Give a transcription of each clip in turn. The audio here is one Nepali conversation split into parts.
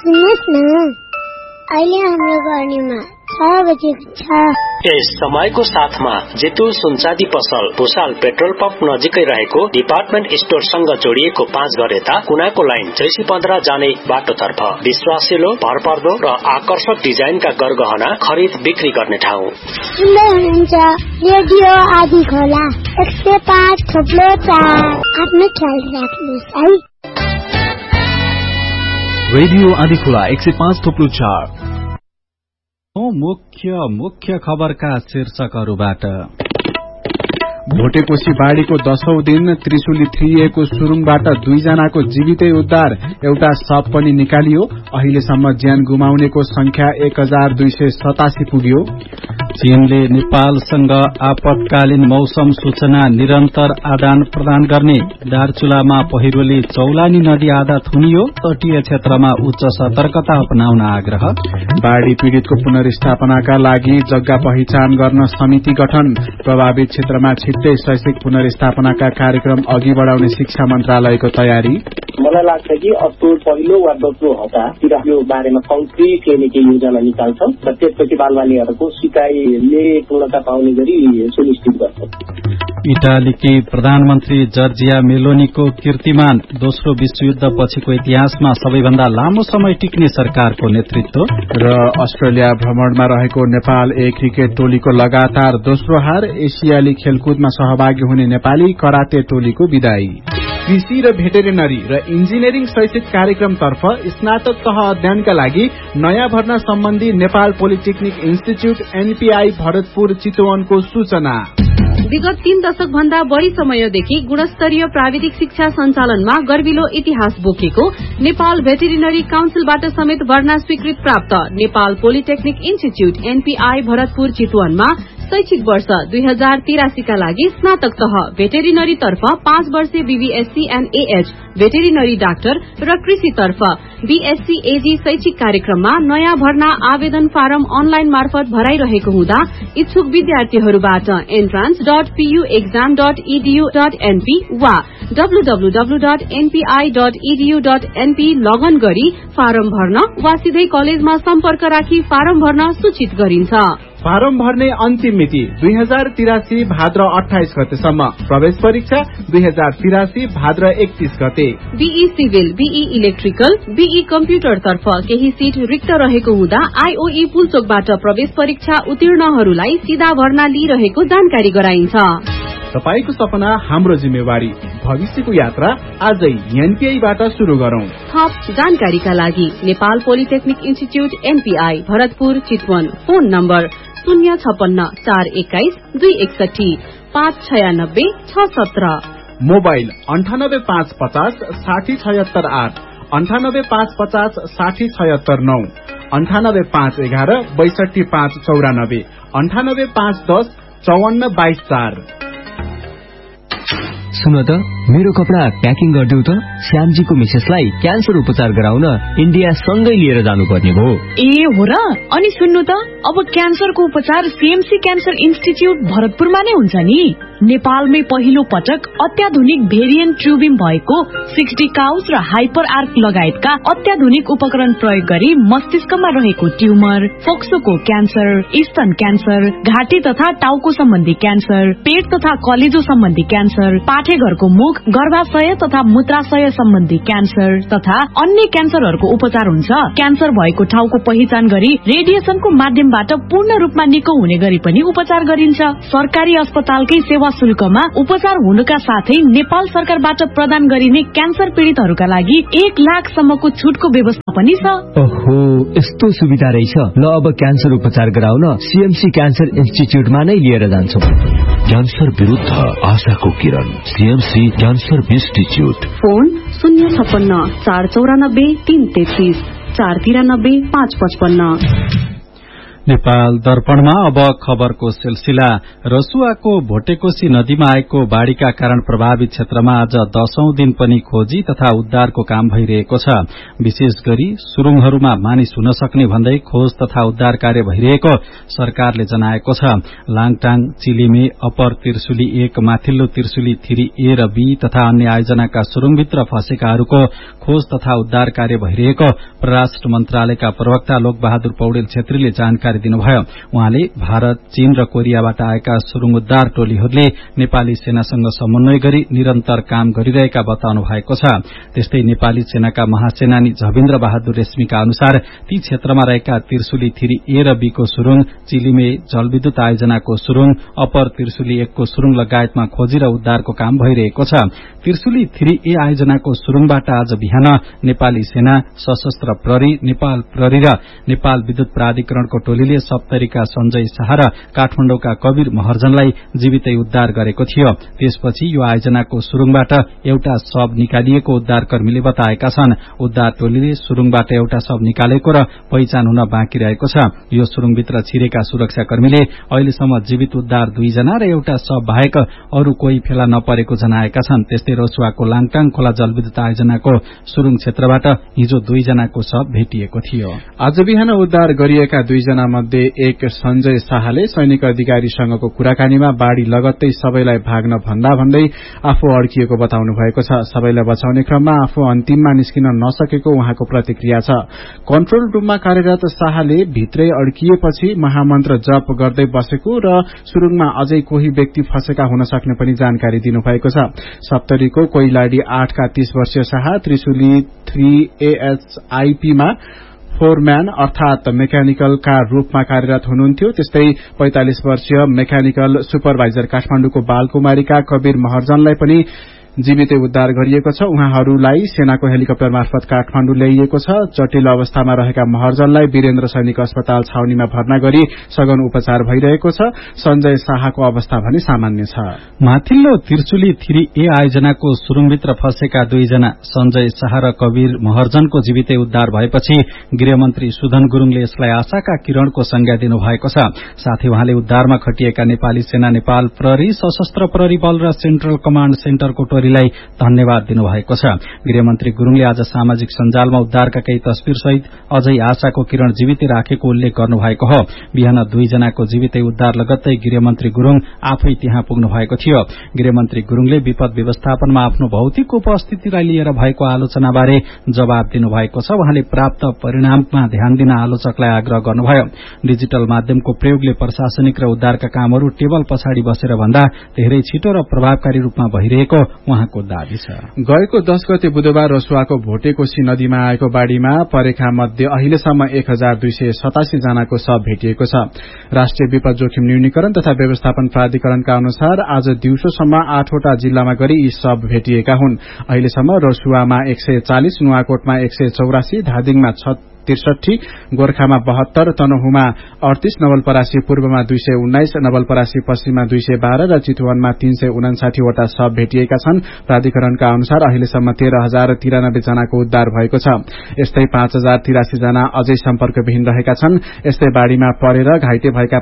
सुन्नुहोस् न, अहिले हाम्रो गर्नेमा 6 बजेको छ। यस समयको साथमा जेतु सुनचाँदी पसल भुसाल पेट्रोल पम्प नजिकै रहेको डिपार्टमेन्ट स्टोरसँग जोडिएको 5 घर यता कुनाको लाइन जैसी 15 जाने बाटोतर्फ विश्वासिलो, भरपर्दो र आकर्षक डिजाइनका गरगहना खरिद बिक्री गर्ने ठाउँ। सुन्दै हुनुहुन्छ रेडियो आदि खोला 105.4। आफ्नो ख्याल राख्नुहोस् है। रेडियो आदि खोला 105.4। मुख्य खबरका शीर्षकहरूबाट। भोटेकोशी बाढीको 10औं दिन त्रिशुली 3A को सुरुङबाट 2 जनाको जीवितै उद्धार, एउटा शव पनि निकालियो। अहिलेसम्म ज्यान गुमाउनेको संख्या 1287 पुग्यो। चीनले नेपालसँग आपतकालीन मौसम सूचना निरन्तर आदान प्रदान गर्ने, दार्चुलामा पहिरोले चौलानी नदी आधा थुनियो, तटीय क्षेत्रमा उच्च सतर्कता अपनाउन आग्रह। बाढ़ी पीड़ितको पुनर्स्थापनाका लागि जग्गा पहिचान गर्न समिति गठन, प्रभावित क्षेत्रमा छिट्टै शैक्षिक पुनर्स्थापनाका कार्यक्रम अघि बढ़ाउने शिक्षा मन्त्रालयको तयारी। मलाई लाग्छ कि अक्टोबर पहिलो वा दोस्रो हप्तातिर यो बारेमा कङ्क्रिट लेख्ने योजना निकाल्छौं र त्यसपछि बालबालिकाहरूको सिकाइले पूर्णता पाउने गरी सुनिश्चित गर्छौं। इटालीकी प्रधानमन्त्री जर्जिया मेलोनीको कीर्तिमान, दोस्रो विश्वयुद्ध पछिको इतिहासमा सबैभन्दा लामो समय टिक्ने सरकारको नेतृत्व। र अस्ट्रेलिया भ्रमणमा रहेको नेपाल ए क्रिकेट टोलीको लगातार दोस्रो हार, एसियाली खेलकुदमा सहभागी हुने नेपाली कराते टोलीको विदाई। कृषि र भेटेरिनरी र इन्जिनियरिङ शैक्षिक कार्यक्रमतर्फ स्नातक तह अध्ययनका लागि नयाँ भर्ना सम्बन्धी Nepal polytechnic institute NPI Bharatpur चितवनको सूचना। विगत 3 दशक भन्दा बढ़ी समयदेखि गुणस्तरीय प्राविधिक शिक्षा सञ्चालनमा गर्विलो इतिहास बोकेको नेपाल भेटेरिनरी काउन्सिलबाट समेत भर्ना स्वीकृत प्राप्त Nepal polytechnic institute NPI Bharatpur चितवनमा शैक्षिक वर्ष 2083 का लागि स्नातक तह भेटेरिनरी तर्फ 5 वर्षे BVSc and AH veterinary doctor र कृषि तर्फ बीएससी एजी शैक्षिक कार्यक्रममा नयाँ भर्ना आवेदन फारम अनलाइन मार्फत भराइरहेको हुँदा इच्छुक विद्यार्थीहरूबाट entrance.puexam.edu.np वा www.npi.edu.np लगन गरी फारम भर्न वा सिधै कलेजमा सम्पर्क राखी फारम भर्न सूचित गरिन्छ। फारम भर्ने अन्तिम मिति 2083 भाद्र 28 गतेसम्म, प्रवेश परीक्षा 2083 भाद्र 31 गते। Be civil, be electrical, be computer तर्फ केही सीट रिक्त रहेको हुँदा आईओई पुलचोकबाट प्रवेश परीक्षा उत्तीर्णहरूलाई सीधा भर्ना लिइरहेको जानकारी गराइन्छ। तपाईको सपना हाम्रो जिम्मेवारी, भविष्यको यात्रा आजै एनपीआईबाट शुरू गरौं। थप जानकारीका लागि Nepal polytechnic institute NPI Bharatpur Chitwan, phone number 056 421 261 596 617, mobile 98550 60768 98550 60769 98511 62594 98510 54524। सुन त, मेरो कपडा प्याकिङ गरिदेऊ त। श्यामजीको मिसेसलाई क्यान्सर उपचार गराउन इन्डिया सँगै लिएर जानुपर्ने भयो। ए हो र? अनि सुन्नु त, अब क्यान्सरको उपचार सीएमसी क्यान्सर इन्स्टिच्यूट भरतपुरमा नै हुन्छ नि। नेपालमै पहिलो पटक अत्याधुनिक भेरिएन्ट ट्युबिङ भएको 60 काउस र हाइपर आर्क लगायतका अत्याधुनिक उपकरण प्रयोग गरी मस्तिष्कमा रहेको ट्युमर, फोक्सोको क्यान्सर, स्तन क्यान्सर, घाँटी तथा टाउको सम्बन्धी क्यान्सर, पेट तथा कलेजो सम्बन्धी क्यान्सर, पाठेघरको मुख, गर्भाशय तथा मूत्राशय सम्बन्धी क्यान्सर तथा अन्य क्यान्सरहरूको उपचार हुन्छ। क्यान्सर भएको ठाउँको पहिचान गरी रेडिएसनको माध्यमबाट पूर्ण रूपमा निको हुने गरी पनि उपचार गरिन्छ। सरकारी अस्पतालकै सेवा शुल्कमा उपचार हुनुका साथै नेपाल सरकारबाट प्रदान गरिने क्यान्सर पीड़ितहरूका लागि 1 लाखसम्मको छुटको व्यवस्था पनि छ। ओहो, यस्तो सुविधा रहेछ। ल, अब क्यान्सर उपचार गराउन सीएमसी क्यान्सर इन्स्टिच्यूटमा नै लिएर जान्छौं। क्यान्सर विरुद्ध आशाको किरण, CMC cancer institute. Phone 056 494 333 493 555। Nepal दर्पणमा अब खबरको सिलसिला। रसुवाको भोटेकोशी नदीमा आएको बाढ़ीका कारण प्रभावित क्षेत्रमा आज 10औं दिन पनि खोजी तथा उद्धारको काम भइरहेको छ। विशेष गरी सुरुङहरूमा मानिस हुन सक्ने भन्दै खोज तथा उद्धार कार्य भइरहेको सरकारले जनाएको छ। लाङटाङ, चिलिमे, अपर त्रिशुली 1, माथिल्लो त्रिशुली 3A र B तथा अन्य आयोजनाका सुरुङभित्र फँसेकाहरूको खोज तथा उद्धार कार्य भइरहेको परराष्ट्र मन्त्रालयका प्रवक्ता लोकबहादुर पौडेल छेत्रीले जानकारी दिनुभयो। उहाँले भारत, चीन र कोरियाबाट आएका सुरुङ उद्धार टोलीहरूले नेपाली सेनासँग समन्वय गरी निरन्तर काम गरिरहेका बताउनु भएको छ। त्यस्तै नेपाली सेनाका महासेनानी झविन्द्र बहादुर रेश्मीका अनुसार ती क्षेत्रमा रहेका त्रिशुली 3A र B को सुरुङ, चिलिमे जलविद्युत आयोजनाको सुरुङ, अपर त्रिशुली 1 को सुरुङ लगायतमा खोजी र उद्धारको काम भइरहेको छ। त्रिशुली 3A आयोजनाको सुरुङबाट आज बिहान नेपाली सेना, सशस्त्र प्रहरी, नेपाल प्रहरी र नेपाल विद्युत प्राधिकरणको टोलीले सप्तरीका सञ्जय शाह र काठमाडौँका कवीर महर्जनलाई जीवितै उद्धार गरेको थियो। त्यसपछि यो आयोजनाको सुरुङबाट एउटा शव निकालिएको उद्धारकर्मीले बताएका छन्। उद्धार टोलीले सुरुङबाट एउटा शव निकालेको र पहिचान हुन बाँकी रहेको छ। यो सुरुङभित्र छिरेका सुरक्षाकर्मीले अहिलेसम्म जीवित उद्धार 2 जना र एउटा शव बाहेक अरू कोही फेला नपरेको जनाएका छन्। त्यस्तै रसुवाको लाङटाङ खोला जलविद्युत आयोजनाको सुरुङ क्षेत्रबाट हिजो 2 जनाको शव भेटिएको थियो। आज बिहान उद्धार गरिएका 2 जना मध्ये एक सञ्जय शाहले सैनिक अधिकारीसँगको कुराकानीमा बाढ़ी लगत्तै सबैलाई भाग्न भन्दै आफू अड्किएको बताउनु भएको छ। सबैलाई बचाउने क्रममा आफू अन्तिममा निस्किन नसकेको उहाँको प्रतिक्रिया छ। कन्ट्रोल रूममा कार्यरत शाहले भित्रै अड्किएपछि महामन्त्र जप गर्दै बसेको र सुरुङमा अझै कोही व्यक्ति फँसेका हुन सक्ने पनि जानकारी दिनुभएको छ। सप्तरीको कोइलाडी 8 का 30 वर्षीय शाह त्रिशुली 3AHIP मा फोरम्यान अर्थात मेकानिकलका रूपमा कार्यरत हुनुहुन्थ्यो। त्यस्तै 45 वर्षीय मेकानिकल सुपरभाइजर काठमाडौँको बालकुमारीका कवीर महर्जनलाई पनि जीवितै उद्धार गरिएको छ। उहाँहरूलाई सेनाको हेलिकप्टर मार्फत काठमाडौँ ल्याइएको छ। जटिल अवस्थामा रहेका महर्जनलाई वीरेन्द्र सैनिक अस्पताल छाउनीमा भर्ना गरी सघन उपचार भइरहेको छ। सञ्जय शाहको अवस्था भने सामान्य छ। माथिल्लो त्रिशुली 3A आयोजनाको सुरुङभित्र फँसेका 2 जना सञ्जय शाह र कवीर महर्जनको जीवितै उद्धार भएपछि गृहमन्त्री सुधन गुरूङले यसलाई आशाका किरणको संज्ञा दिनुभएको छ। साथै उहाँले उद्धारमा खटिएका नेपाली सेना, नेपाल प्रहरी, सशस्त्र प्रहरी बल र सेन्ट्रल कमाण्ड सेन्टरको लाई धन्यवाद दिनुभएको छ। गृहमन्त्री गुरूङले आज सामाजिक सञ्जालमा उद्धारका केही तस्विर सहित अझै आशाको किरण जीवितै राखेको उल्लेख गर्नुभएको हो। बिहान 2 जनाको जीवितै उद्धार लगत्तै गृहमन्त्री गुरूङ आफै त्यहाँ पुग्नु भएको थियो। गृहमन्त्री गुरूङले विपद व्यवस्थापनमा आफ्नो भौतिक उपस्थितिलाई लिएर भएको आलोचनाबारे जवाब दिनुभएको छ। उहाँले प्राप्त परिणाममा ध्यान दिन आलोचकलाई आग्रह गर्नुभयो। डिजिटल माध्यमको प्रयोगले प्रशासनिक र उद्धारका कामहरू टेबल पछाडि बसेर भन्दा धेरै छिटो र प्रभावकारी रूपमा भइरहेको उहाँको दाबी छ। गएको 10 गते बुधबार रसुवाको भोटेकोशी नदीमा आएको बाढ़ीमा परेका मध्ये अहिलेसम्म 1287 जनाको शव भेटिएको छ। राष्ट्रिय विपद जोखिम न्यूनीकरण तथा व्यवस्थापन प्राधिकरणका अनुसार आज दिउँसोसम्म 8 वटा जिल्लामा गरी यी शव भेटिएका हुन्। अहिलेसम्म रसुवामा 140, नुवाकोटमा 184, धादिङमा 63, गोर्खामा 72, तनहुमा 38, नवलपरासी पूर्वमा 219, नवलपरासी पश्चिममा 212 र चितवनमा 359 वटा शव भेटिएका छन्। प्राधिकरणका अनुसार अहिलेसम्म 13,093 जनाको उद्धार भएको छ। यस्तै 5,083 जना अझै सम्पर्कविहीन रहेका छन्। यस्तै बाढ़ीमा परेर घाइते भएका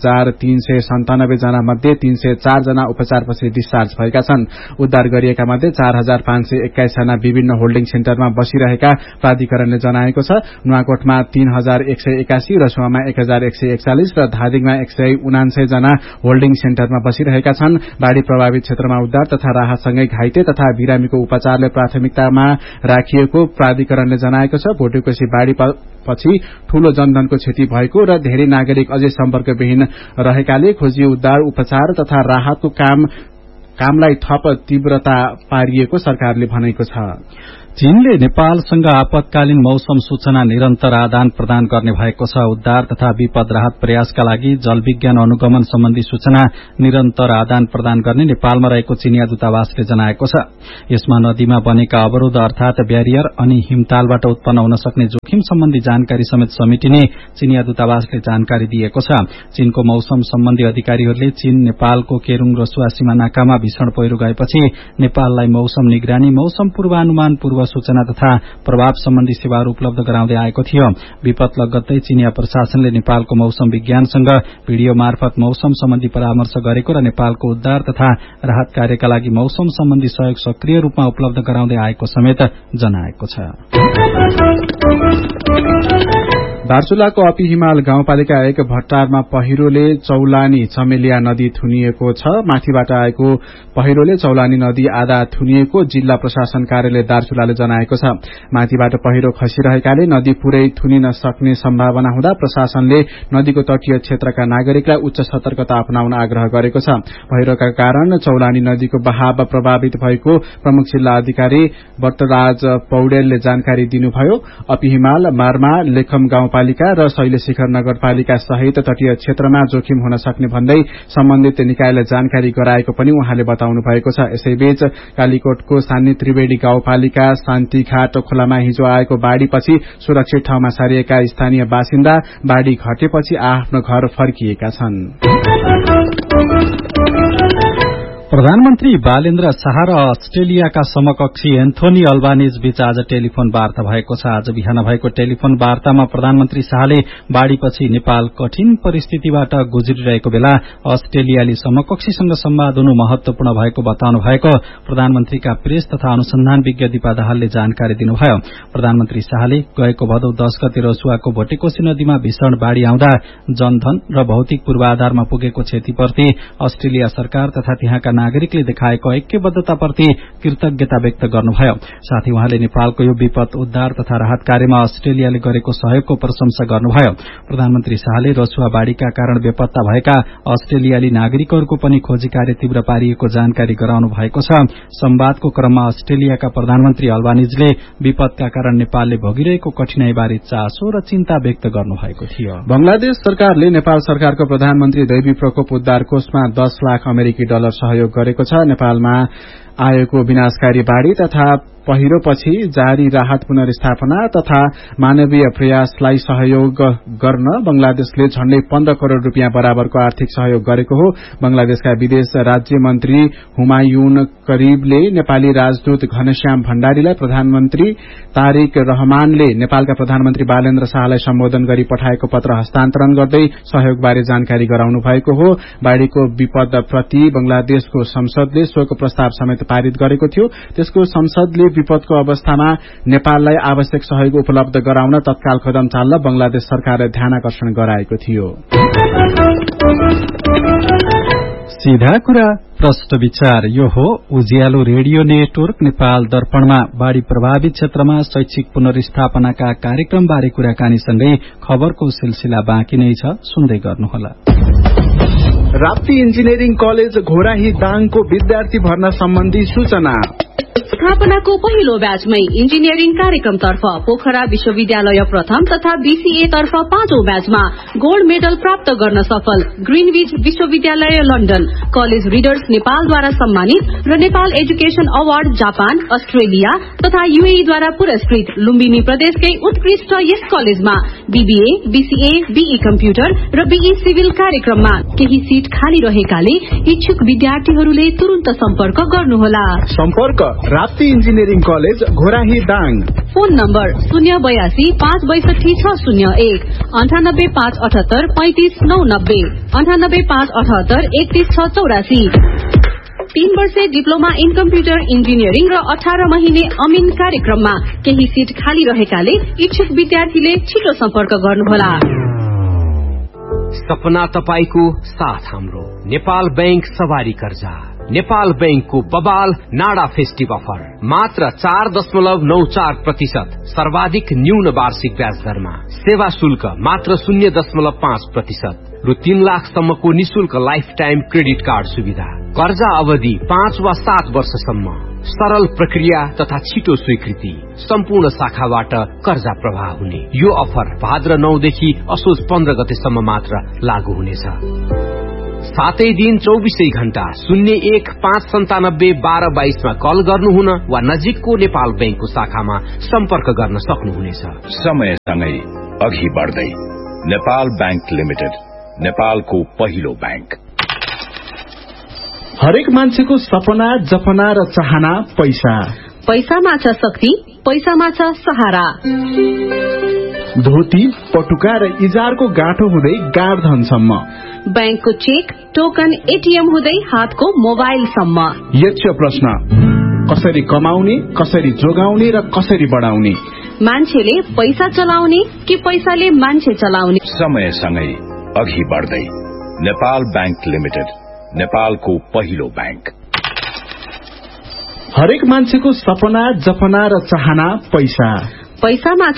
5,397 जना मध्ये 304 जना उपचारपछि डिस्चार्ज भएका छन्। उद्धार गरिएका मध्ये 4,521 जना विभिन्न होल्डिङ सेन्टरमा बसिरहेका प्राधिकरणले जनाएको छ। नुवाकोटमा 3,181, रसुवामा 1,141 र धादिङमा 179 जना होल्डिङ सेन्टरमा बसिरहेका छन्। बाढ़ी प्रभावित क्षेत्रमा उद्धार तथा राहतसँगै घाइते तथा बिरामीको उपचारले प्राथमिकतामा राखिएको प्राधिकरणले जनाएको छ। भोटेकोशी बाढ़ी पछि ठूलो जनधनको क्षति भएको र धेरै नागरिक अझै सम्पर्कविहीन रहेकाले खोजी, उद्धार, उपचार तथा राहतको कामलाई थप तीव्रता पारिएको सरकारले भनेको छ। चीनले नेपालसँग आपतकालीन मौसम सूचना निरन्तर आदान प्रदान गर्ने भएको छ। उद्धार तथा विपद राहत प्रयासका लागि जलविज्ञान अनुगमन सम्बन्धी सूचना निरन्तर आदान प्रदान गर्ने नेपालमा रहेको चीनिया दूतावासले जनाएको छ। यसमा नदीमा बनेका अवरोध अर्थात ब्यारियर अनि हिमतालबाट उत्पन्न हुन सक्ने जोखिम सम्बन्धी जानकारी समेत समेटिने चीनिया दूतावासले जानकारी दिएको छ। चीनको मौसम सम्बन्धी अधिकारीहरूले चीन नेपालको केरूङ रसुवा सीमा नाकामा भीषण पहिरो गएपछि नेपाललाई मौसम निगरानी, मौसम पूर्वानुमान, पूर्व सूचना तथा प्रभाव सम्बन्धी सेवाहरू उपलब्ध गराउँदै आएको थियो। विपद लगत्तै चीनिया प्रशासनले नेपालको मौसम विज्ञानसँग भिडियो मार्फत मौसम सम्बन्धी परामर्श गरेको र नेपालको उद्धार तथा राहत कार्यका लागि मौसम सम्बन्धी सहयोग सक्रिय रूपमा उपलब्ध गराउँदै आएको समेत जनाएको छ। दार्चुलाको अपी हिमाल गाउँपालिका 1 भट्टारमा पहिरोले चौलानी चमेलिया नदी थुनिएको छ। माथिबाट आएको पहिरोले चौलानी नदी आधा थुनिएको जिल्ला प्रशासन कार्यालय दार्चुलाले जनाएको छ। माथिबाट पहिरो खसिरहेकाले नदी पूरै थुनिन सक्ने सम्भावना हुँदा प्रशासनले नदीको तटीय क्षेत्रका नागरिकलाई उच्च सतर्कता अपनाउन आग्रह गरेको छ। पहिरोका कारण चौलानी नदीको बहाव प्रभावित भएको प्रमुख जिल्ला अधिकारी बट्टराज पौडेलले जानकारी दिनुभयो। अपी हिमाल, मार्मा, लेखम गाउँपालिका र शैलशिखर नगरपालिका सहित तटीय क्षेत्रमा जोखिम हुन सक्ने भन्दै सम्बन्धित निकायलाई जानकारी गराएको पनि उहाँले बताउनु भएको छ। यसैबीच कालीकोटको सान्नी त्रिवेणी गाउँपालिका शान्तिघाट खोलामा हिजो आएको बाढ़ीपछि सुरक्षित ठाउँमा सारिएका स्थानीय बासिन्दा बाढ़ी घटेपछि आफ्नो घर फर्किएका छन्। प्रधानमन्त्री बालेन्द्र शाह र अस्ट्रेलियाका समकक्षी एन्थोनी अल्बानिज बीच आज टेलिफोन वार्ता भएको छ। आज बिहान भएको टेलिफोन वार्तामा प्रधानमन्त्री शाहले बाढ़ीपछि नेपाल कठिन परिस्थितिबाट गुज्रिरहेको बेला अस्ट्रेलियाली समकक्षीसँग संवाद हुनु महत्वपूर्ण भएको बताउनु भएको प्रधानमन्त्रीका प्रेस तथा अनुसन्धान विज्ञ दीपा दाहालले जानकारी दिनुभयो। प्रधानमन्त्री शाहले गएको भदौ 10 गते रसुवाको भोटेकोशी नदीमा भीषण बाढ़ी आउँदा जनधन र भौतिक पूर्वाधारमा पुगेको क्षतिप्रति अस्ट्रेलिया सरकार तथा त्यहाँका नागरिकले देखाएको ऐक्यबद्धताप्रति कृतज्ञता व्यक्त गर्नुभयो। साथै उहाँले नेपालको यो विपद उद्धार तथा राहत कार्यमा अस्ट्रेलियाले गरेको सहयोगको प्रशंसा गर्नुभयो। प्रधानमन्त्री शाहले रसुवा बाढ़ीका कारण बेपत्ता भएका अस्ट्रेलियाली नागरिकहरूको पनि खोजी कार्य तीव्र पारिएको जानकारी गराउनु भएको छ। संवादको क्रममा अस्ट्रेलियाका प्रधानमन्त्री अल्बानिजले विपदका कारण नेपालले भोगिरहेको कठिनाईबारे चासो र चिन्ता व्यक्त गर्नुभएको थियो। बंगलादेश सरकारले नेपाल सरकारको प्रधानमन्त्री दैवी प्रकोप उद्धार कोषमा 10 लाख अमेरिकी डलर सहयोग गरेको छ। नेपालमा आएको विनाशकारी बाढ़ी तथा पहिरोपछि जारी राहत पुनर्स्थापना तथा मानवीय प्रयासलाई सहयोग गर्न बंगलादेशले झण्डै 15 करोड़ रूपियाँ बराबरको आर्थिक सहयोग गरेको हो। बंगलादेशका विदेश राज्य मन्त्री हुमायून करीबले नेपाली राजदूत घनश्याम भण्डारीलाई प्रधानमन्त्री तारिक रहमानले नेपालका प्रधानमन्त्री बालेन्द्र शाहलाई सम्बोधन गरी पठाएको पत्र हस्तान्तरण गर्दै सहयोगबारे जानकारी गराउनु भएको हो। बाढ़ीको विपदप्रति बंगलादेशको संसदले शोक प्रस्ताव समेत पारित गरेको थियो। त्यसको संसदले विपदको अवस्थामा नेपाललाई आवश्यक सहयोग उपलब्ध गराउन तत्काल कदम चाल्न बंगलादेश सरकारले ध्यानकर्षण गराएको थियो। सीधा कुरा प्रश्न विचार यो हो उज्यालो रेडियो नेटवर्क नेपाल दर्पणमा बाढ़ी प्रभावित क्षेत्रमा शैक्षिक पुनर्स्थापनाका कार्यक्रमबारे कुराकानीसँगै खबरको सिलसिला बाँकी नै छ, सुन्दै गर्नुहोला। राप्ती इन्जिनियरिङ कलेज घोराही दाङको विद्यार्थी भर्ना सम्बन्धी सूचना। स्थापनाको पहिलो ब्याचमै इन्जिनियरिङ कार्यक्रमतर्फ पोखरा विश्वविद्यालय प्रथम तथा बीसीए तर्फ 5औं ब्याचमा गोल्ड मेडल प्राप्त गर्न सफल ग्रीनविच विश्वविद्यालय लन्डन, कलेज रिडर्स नेपालद्वारा सम्मानित र Nepal education award Japan, Australia तथा यूएईद्वारा पुरस्कृत लुम्बिनी प्रदेशकै उत्कृष्ट यस कलेजमा बीबीए, बीसीए, बीई कम्प्युटर र बीई सिभिल कार्यक्रममा केही सीट खाली रहेकाले इच्छुक विद्यार्थीहरूले तुरुन्त सम्पर्क गर्नुहोला। सम्पर्क Rapti engineering college Ghorahi Dang. Phone number 082 562 601 98 578 35 990 98 578 31 684। 3 वर्षे डिप्लोमा इन कम्प्युटर इन्जिनियरिङ र 18 महिने अमिन कार्यक्रममा केही सीट खाली रहेकाले इच्छुक विद्यार्थीले छिटो सम्पर्क गर्नुहोला। सपना तपाईको साथ हाम्रो नेपाल बैंक सवारी कर्जा। नेपाल बैंकको बबाल नाडा फेस्टिभ अफर मात्र 4.94% सर्वाधिक न्यून वार्षिक ब्याज दरमा, सेवा शुल्क मात्र 0.5% रु 3 लाखसम्मको निशुल्क लाइफ टाइम क्रेडिट कार्ड सुविधा, कर्जा अवधि 5 वा 7 वर्षसम्म, सरल प्रक्रिया तथा छिटो स्वीकृति, सम्पूर्ण शाखाबाट कर्जा प्रवाह हुने। यो अफर भाद्र 9 देखि असोज 15 गतेसम्म मात्र लागू हुनेछ। 7 दिन 24 घण्टा 01 597 1222 मा कल गर्नुहुन वा नजिकको नेपाल बैंकको शाखामा सम्पर्क गर्न सक्नुहुनेछ। समयसँगै अघि बढ्दै नेपाल बैंक लिमिटेड, नेपालको पहिलो बैंक। हरेक मान्छेको सपना, जपना र चाहना पैसा। पैसामा छ शक्ति, पैसामा छ सहारा। धोती, पटुका र इजारको गाँठो हुँदै गाडधनसम्म, बैंकको चेक, टोकन, एटीएम हुँदै हातको मोबाइलसम्म। यक्ष प्रश्न, कसरी कमाउने, कसरी जोगाउने र कसरी बढाउने? मान्छेले पैसा चलाउने कि पैसाले मान्छे चलाउने? समयसँगै अघि बढ्दै नेपाल बैंक लिमिटेड, नेपालको पहिलो बैंक। हरेक मान्छेको सपना, जपना र चाहना पैसा। पैसामा